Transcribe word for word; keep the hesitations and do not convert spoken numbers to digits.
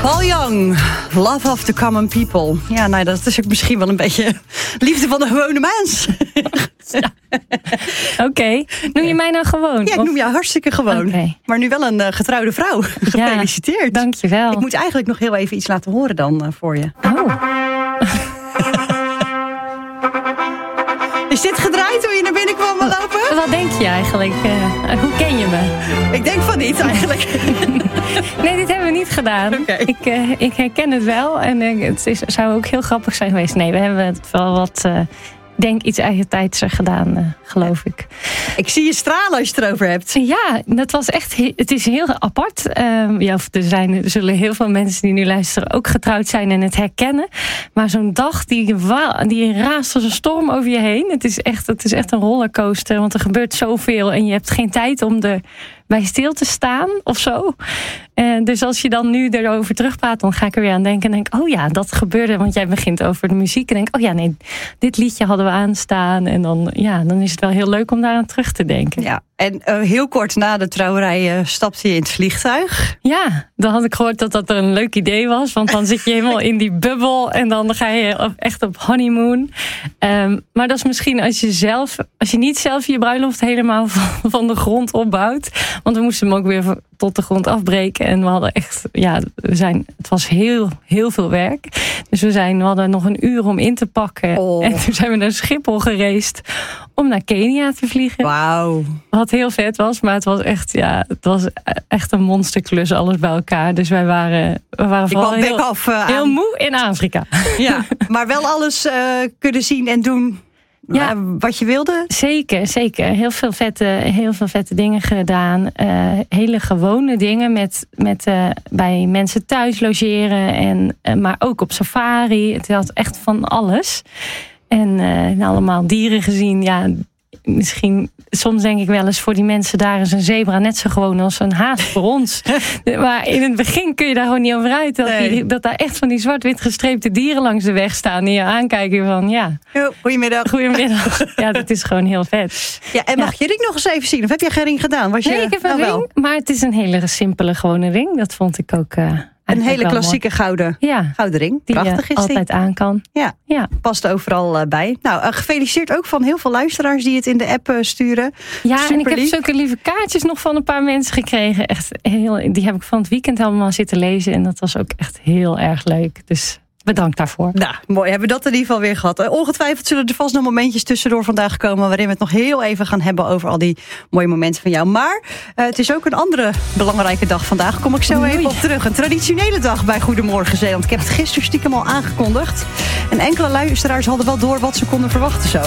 Paul Young, Love of the Common People. Ja, nou, dat is ook misschien wel een beetje liefde van de gewone mens. Ja. Oké, okay. Noem je mij nou gewoon? Ja, ik noem jou hartstikke gewoon. Okay. Maar nu wel een uh, getrouwde vrouw. Gefeliciteerd. Ja, dank je wel. Ik moet eigenlijk nog heel even iets laten horen dan uh, voor je. Oh. Is dit gedraaid toen je naar binnen kwam lopen? Wat denk je eigenlijk? Uh, hoe ken je me? Ik denk van niet eigenlijk. Nee, dit hebben we niet gedaan. Okay. Ik, uh, ik herken het wel en uh, het is, zou ook heel grappig zijn geweest. Nee, we hebben het wel wat... Uh, denk iets eigen tijdser gedaan, uh, geloof ik. Ik zie je stralen als je het erover hebt. Ja, dat was echt... He- het is heel apart. Uh, ja, er, zijn, er zullen heel veel mensen die nu luisteren ook getrouwd zijn en het herkennen. Maar zo'n dag, die, die raast als een storm over je heen. Het is echt, het is echt een rollercoaster, want er gebeurt zoveel en je hebt geen tijd om er bij stil te staan of zo. Uh, dus als je dan nu erover terugpraat, dan ga ik er weer aan denken en denk, oh ja, dat gebeurde, want jij begint over de muziek en denk, oh ja, nee, dit liedje hadden we aanstaan en dan, ja, dan is het wel heel leuk om daar aan terug te denken. Ja, en uh, heel kort na de trouwerij uh, stapte je in het vliegtuig. Ja, dan had ik gehoord dat dat er een leuk idee was, want dan zit je helemaal in die bubbel en dan ga je op, echt op honeymoon. Um, maar dat is misschien als je zelf, als je niet zelf je bruiloft helemaal van, van de grond opbouwt, want we moesten hem ook weer tot de grond afbreken en we hadden echt, ja, we zijn, het was heel, heel veel werk. Dus we zijn, we hadden nog een uur om in te pakken oh. en toen zijn we naar Schiphol gereisd om naar Kenia te vliegen. Wauw. Wat heel vet was, maar het was echt, ja, het was echt een monsterklus, alles bij elkaar. Dus wij waren, we waren vooral heel, af, uh, heel moe in Afrika. Ja, maar wel alles uh, kunnen zien en doen. Ja, uh, wat je wilde? Zeker, zeker. Heel veel vette, heel veel vette dingen gedaan. Uh, hele gewone dingen met, met uh, bij mensen thuis logeren. En, uh, maar ook op safari. Het had echt van alles. En uh, allemaal dieren gezien. Ja, misschien, soms denk ik wel eens, voor die mensen daar is een zebra net zo gewoon als een haas voor ons. Maar in het begin kun je daar gewoon niet over uit. Dat, nee. die, dat daar echt van die zwart-wit gestreepte dieren langs de weg staan. En je aankijken van, ja. Yo, goedemiddag. Goedemiddag. Ja, dat is gewoon heel vet. Ja, en mag ja. je ring nog eens even zien? Of heb jij geen ring gedaan? Was nee, je... ik heb een oh, ring, wel. maar het is een hele simpele gewone ring. Dat vond ik ook... Uh, Een hele klassieke gouden, ja, gouden ring. Die Prachtig is altijd die. aan kan. Ja, ja, past overal uh, bij. Nou, uh, gefeliciteerd ook van heel veel luisteraars die het in de app uh, sturen. Ja, Super en ik heb lief. zulke lieve kaartjes nog van een paar mensen gekregen. Echt heel, die heb ik van het weekend allemaal zitten lezen. En dat was ook echt heel erg leuk. Dus bedankt daarvoor. Nou, mooi. Hebben we dat in ieder geval weer gehad. Uh, ongetwijfeld zullen er vast nog momentjes tussendoor vandaag komen waarin we het nog heel even gaan hebben over al die mooie momenten van jou. Maar uh, het is ook een andere belangrijke dag vandaag. Kom ik zo Oei. even op terug. Een traditionele dag bij Goedemorgen Zeeland. Ik heb het gisteren stiekem al aangekondigd. En enkele luisteraars hadden wel door wat ze konden verwachten zo.